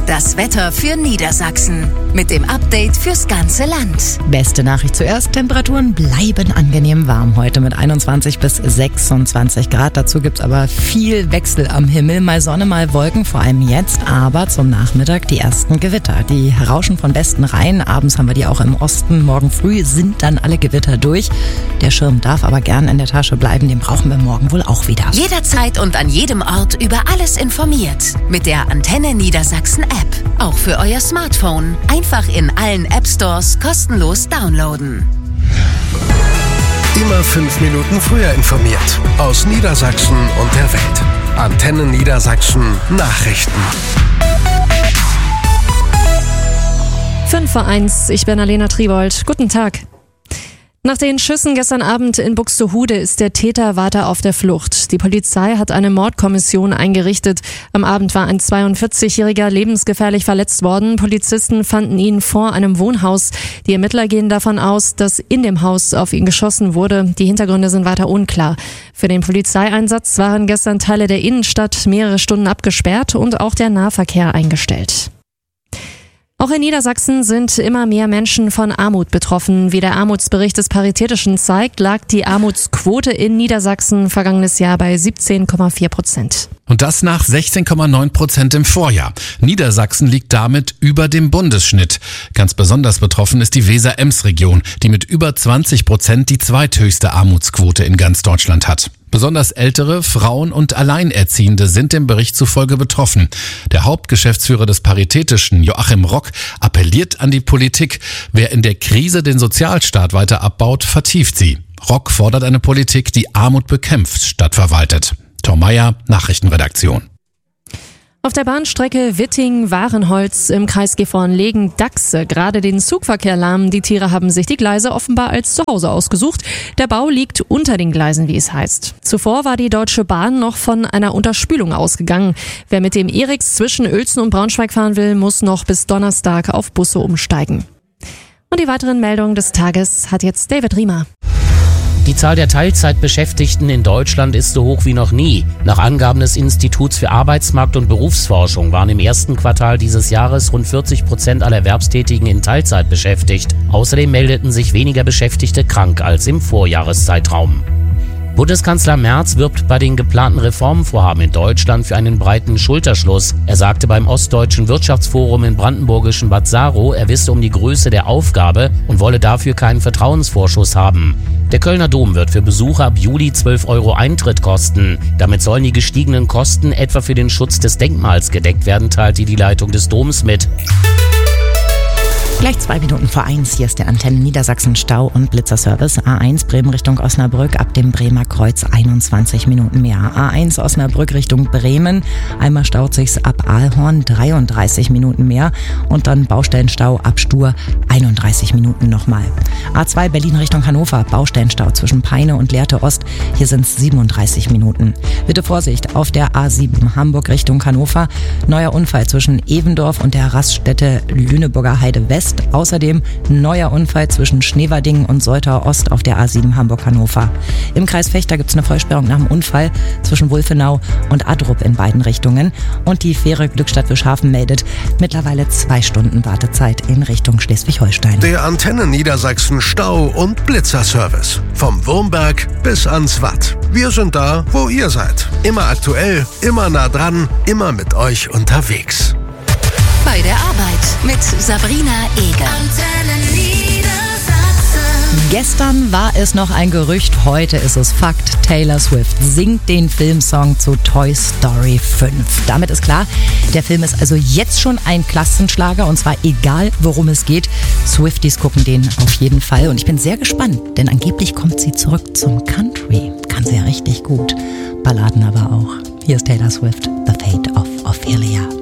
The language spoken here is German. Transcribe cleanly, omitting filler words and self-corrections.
Das Wetter für Niedersachsen mit dem Update fürs ganze Land. Beste Nachricht zuerst, Temperaturen bleiben angenehm warm heute mit 21 bis 26 Grad. Dazu gibt's aber viel Wechsel am Himmel, mal Sonne, mal Wolken, vor allem jetzt, aber zum Nachmittag die ersten Gewitter. Die rauschen von Westen rein, abends haben wir die auch im Osten, morgen früh sind dann alle Gewitter durch. Der Schirm darf aber gern in der Tasche bleiben, den brauchen wir morgen wohl auch wieder. Jederzeit und an jedem Ort über alles informiert mit der Antenne Niedersachsen App. Auch für euer Smartphone. Einfach in allen App-Stores kostenlos downloaden. Immer 5 Minuten früher informiert. Aus Niedersachsen und der Welt. Antenne Niedersachsen Nachrichten. 5:01, ich bin Alena Tribold. Guten Tag. Nach den Schüssen gestern Abend in Buxtehude ist der Täter weiter auf der Flucht. Die Polizei hat eine Mordkommission eingerichtet. Am Abend war ein 42-Jähriger lebensgefährlich verletzt worden. Polizisten fanden ihn vor einem Wohnhaus. Die Ermittler gehen davon aus, dass in dem Haus auf ihn geschossen wurde. Die Hintergründe sind weiter unklar. Für den Polizeieinsatz waren gestern Teile der Innenstadt mehrere Stunden abgesperrt und auch der Nahverkehr eingestellt. Auch in Niedersachsen sind immer mehr Menschen von Armut betroffen. Wie der Armutsbericht des Paritätischen zeigt, lag die Armutsquote in Niedersachsen vergangenes Jahr bei 17,4%. Und das nach 16,9% im Vorjahr. Niedersachsen liegt damit über dem Bundesschnitt. Ganz besonders betroffen ist die Weser-Ems-Region, die mit über 20% die zweithöchste Armutsquote in ganz Deutschland hat. Besonders ältere, Frauen und Alleinerziehende sind dem Bericht zufolge betroffen. Der Hauptgeschäftsführer des Paritätischen, Joachim Rock, appelliert an die Politik. Wer in der Krise den Sozialstaat weiter abbaut, vertieft sie. Rock fordert eine Politik, die Armut bekämpft statt verwaltet. Tom Meyer, Nachrichtenredaktion. Auf der Bahnstrecke Witting-Warenholz im Kreis Gifhorn legen Dachse gerade den Zugverkehr lahm. Die Tiere haben sich die Gleise offenbar als Zuhause ausgesucht. Der Bau liegt unter den Gleisen, wie es heißt. Zuvor war die Deutsche Bahn noch von einer Unterspülung ausgegangen. Wer mit dem ERIX zwischen Uelzen und Braunschweig fahren will, muss noch bis Donnerstag auf Busse umsteigen. Und die weiteren Meldungen des Tages hat jetzt David Riemer. Die Zahl der Teilzeitbeschäftigten in Deutschland ist so hoch wie noch nie. Nach Angaben des Instituts für Arbeitsmarkt- und Berufsforschung waren im ersten Quartal dieses Jahres rund 40% aller Erwerbstätigen in Teilzeit beschäftigt. Außerdem meldeten sich weniger Beschäftigte krank als im Vorjahreszeitraum. Bundeskanzler Merz wirbt bei den geplanten Reformvorhaben in Deutschland für einen breiten Schulterschluss. Er sagte beim Ostdeutschen Wirtschaftsforum in brandenburgischen Bad Saro, er wisse um die Größe der Aufgabe und wolle dafür keinen Vertrauensvorschuss haben. Der Kölner Dom wird für Besucher ab Juli 12 € Eintritt kosten. Damit sollen die gestiegenen Kosten etwa für den Schutz des Denkmals gedeckt werden, teilte die Leitung des Doms mit. Gleich 2:02, hier ist der Antenne Niedersachsen Stau- und Blitzerservice. A1 Bremen Richtung Osnabrück, ab dem Bremer Kreuz 21 Minuten mehr. A1 Osnabrück Richtung Bremen, einmal staut sich's ab Aalhorn 33 Minuten mehr und dann Baustellenstau ab Stur 31 Minuten nochmal. A2 Berlin Richtung Hannover, Baustellenstau zwischen Peine und Lehrte Ost, hier sind's 37 Minuten. Bitte Vorsicht auf der A7 Hamburg Richtung Hannover, neuer Unfall zwischen Evendorf und der Raststätte Lüneburger Heide West. Außerdem neuer Unfall zwischen Schneverdingen und Soltau Ost auf der A7 Hamburg-Hannover. Im Kreis Vechta gibt es eine Vollsperrung nach dem Unfall zwischen Wulfenau und Adrup in beiden Richtungen. Und die Fähre Glückstadt-Wischhafen meldet mittlerweile 2 Stunden Wartezeit in Richtung Schleswig-Holstein. Der Antenne Niedersachsen Stau- und Blitzerservice. Vom Wurmberg bis ans Watt. Wir sind da, wo ihr seid. Immer aktuell, immer nah dran, immer mit euch unterwegs. Bei der Arbeit mit Sabrina Eger. Antenne Niedersachsen. Gestern war es noch ein Gerücht, heute ist es Fakt. Taylor Swift singt den Filmsong zu Toy Story 5. Damit ist klar, der Film ist also jetzt schon ein Klassenschlager und zwar egal, worum es geht. Swifties gucken den auf jeden Fall und ich bin sehr gespannt, denn angeblich kommt sie zurück zum Country. Kann sie ja richtig gut. Balladen aber auch. Hier ist Taylor Swift, The Fate of Ophelia.